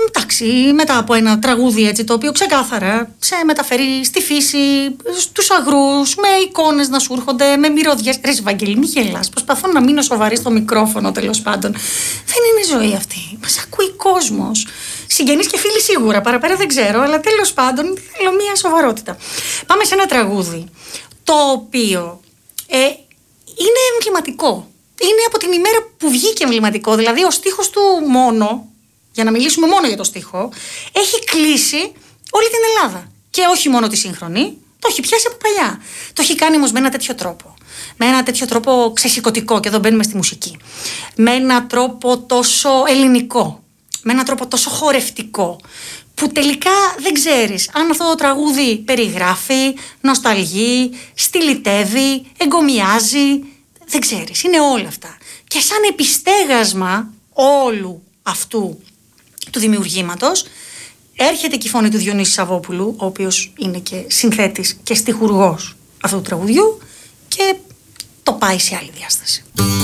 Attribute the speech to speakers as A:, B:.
A: εντάξει, μετά από ένα τραγούδι έτσι, το οποίο ξεκάθαρα σε μεταφέρει στη φύση, στους αγρούς, με εικόνες να σου έρχονται, με μυρωδιές. Ρε Βαγγέλη, μη γελάς. Προσπαθώ να μείνω σοβαρή στο μικρόφωνο, τέλος πάντων. Δεν είναι ζωή αυτή. Μας ακούει κόσμος. Συγγενείς και φίλοι σίγουρα, παραπέρα δεν ξέρω, αλλά τέλος πάντων θέλω μια σοβαρότητα. Πάμε σε ένα τραγούδι, το οποίο είναι εμβληματικό. Είναι από την ημέρα που βγήκε εμβληματικό. Δηλαδή ο στίχος του μόνο, για να μιλήσουμε μόνο για το στίχο, έχει κλείσει όλη την Ελλάδα. Και όχι μόνο τη σύγχρονη, το έχει πιάσει από παλιά. Το έχει κάνει όμως με ένα τέτοιο τρόπο. Με ένα τέτοιο τρόπο ξεσηκωτικό, και εδώ μπαίνουμε στη μουσική. Με ένα τρόπο τόσο ελληνικό. Με ένα τρόπο τόσο χορευτικό. Που τελικά δεν ξέρεις αν αυτό το τραγούδι περιγράφει, νοσταλγεί, στυλιτεύει, εγκομιάζει. Δεν ξέρεις, είναι όλα αυτά. Και σαν επιστέγασμα όλου αυτού του δημιουργήματος έρχεται και η φωνή του Διονύση Σαββόπουλου, ο οποίος είναι και συνθέτης και στιχουργός αυτού του τραγουδιού, και το πάει σε άλλη διάσταση.